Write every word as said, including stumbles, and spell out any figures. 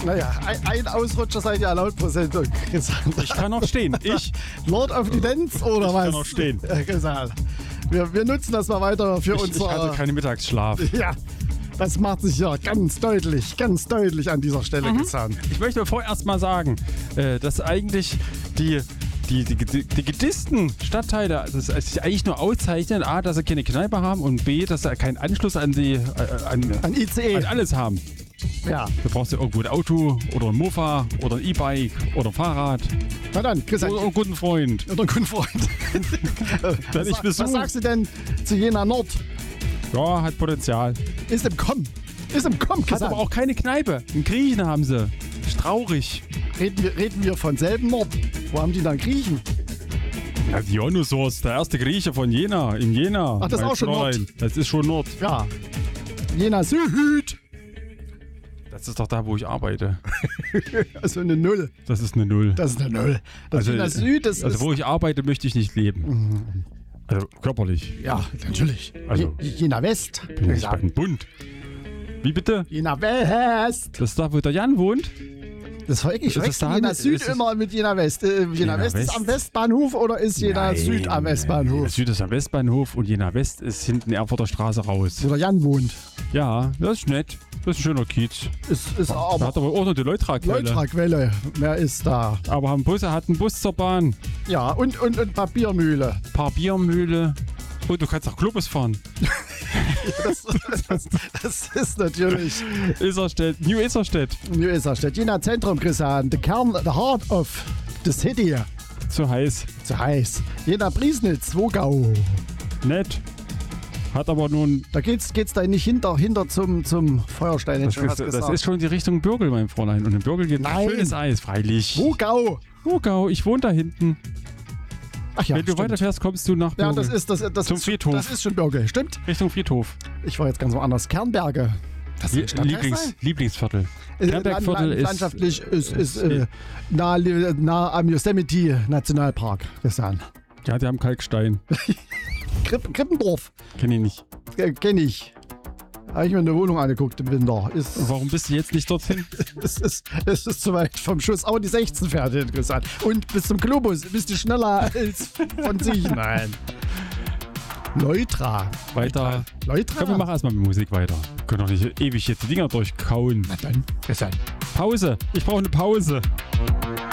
Naja, ein, ein Ausrutscher seid ihr laut pro Sendung. Ich kann noch stehen. Ich. Lord of the Dance oder ich was? Ich kann noch stehen. Wir, wir nutzen das mal weiter für ich, unser... Ich hatte keinen Mittagsschlaf. Ja, das macht sich ja ganz deutlich, ganz deutlich an dieser Stelle mhm. getan. Ich möchte vorerst mal sagen, äh, dass eigentlich die... Die, die, die, die gedissten Stadtteile das sich eigentlich nur auszeichnen, A, dass sie keine Kneipe haben und B, dass sie keinen Anschluss an die äh, an, an I C E an alles haben. Ja. Da brauchst du irgendwo ein Auto oder ein Mofa oder ein E-Bike oder ein Fahrrad. Na dann, Chris, oder einen guten Freund. Oder einen guten Freund. was, ich was sagst du denn zu Jena Nord? Ja, hat Potenzial. Ist im Kommen. Ist im Kommen, Hat aber auch keine Kneipe. Einen Griechen haben sie. Ist traurig. Reden wir, reden wir von selben Nord. Wo haben die dann Griechen? Ja, Dionysos, der erste Grieche von Jena, in Jena. Ach, das ist auch schon Nord. Das ist schon Nord. Ja. Jena Süd. Das ist doch da, wo ich arbeite. Also eine Null. Das ist eine Null. Das ist eine Null. Das also, Jena Süd, das also ist... wo ich arbeite, möchte ich nicht leben. Mhm. Also körperlich. Ja, natürlich. Also, Jena West. Bin ich bei den Bund. Wie bitte? Jena West. Das ist da, wo der Jan wohnt? Das war ich verwechsel Jena Süd immer mit Jena West. Äh, Jena, Jena West, West ist am Westbahnhof oder ist Jena Nein, Süd am Westbahnhof? Jena Süd ist am Westbahnhof und Jena West ist hinten Erfurter Straße raus. Wo der Jan wohnt. Ja, das ist nett. Das ist ein schöner Kiez. Ist, ist aber da hat aber auch noch die Leutra-Quelle. Leutra-Quelle. Wer ist da? Aber haben Busse, hat einen Bus zur Bahn. Ja, und, und, und Papiermühle. Papiermühle. Und du kannst auch Globus fahren. das, das, das ist natürlich... Isarstedt, New Isarstedt. New Isarstedt. Jena Zentrum, Christian. The Kern, the heart of the city. Zu heiß. Zu heiß. Jena Priesnitz, Wogau. Nett. Hat aber nun... Da geht's, geht's da nicht hinter, hinter zum, zum Feuerstein. Das, ist, das ist schon die Richtung Bürgel, mein Fräulein. Und in Bürgel geht Nein. schönes Eis, freilich. Wogau. Wogau, ich wohne da hinten. Ach ja, Wenn stimmt. du weiterfährst, kommst du nach Bürgel. Ja, das ist, das, das zum ist, Friedhof. Das ist schon Bürgel, stimmt? Richtung Friedhof. Ich war jetzt ganz woanders. Kernberge. Das ist Lieblings, Lieblingsviertel. Äh, Kernbergviertel Land, ist... Landschaftlich ist, ist äh, nah, nah am Yosemite Nationalpark. Christian. Ja, die haben Kalkstein. Kripp, Krippendorf. Kenn ich nicht. Äh, kenn ich. Habe ich mir eine Wohnung angeguckt im Winter. Ist, Warum bist du jetzt nicht dorthin? es, ist, es ist zu weit vom Schuss. Aber die sechzehn fährt interessant. Und bis zum Globus bist du schneller als von sich. Nein. Leutra. Weiter. Leutra? Komm, wir machen erstmal mit Musik weiter. Wir können doch nicht ewig jetzt die Dinger durchkauen. Na dann. Christian. Pause. Ich brauche eine Pause.